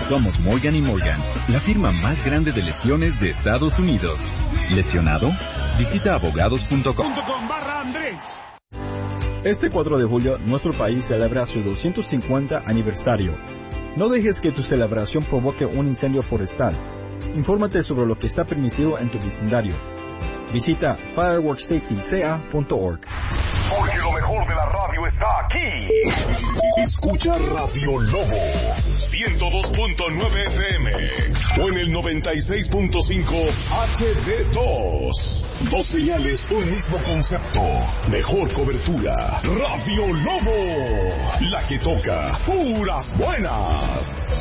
Somos Morgan & Morgan, la firma más grande de lesiones de Estados Unidos. ¿Lesionado? Visita abogados.com. Este 4 de julio, nuestro país celebra su 250 aniversario. No dejes que tu celebración provoque un incendio forestal. Infórmate sobre lo que está permitido en tu vecindario. Visita fireworkssafetyca.org. Porque lo mejor de la radio está aquí. Escucha Radio Lobo 102.9 FM o en el 96.5 HD2. Dos señales, un mismo concepto. Mejor cobertura. Radio Lobo, la que toca puras buenas.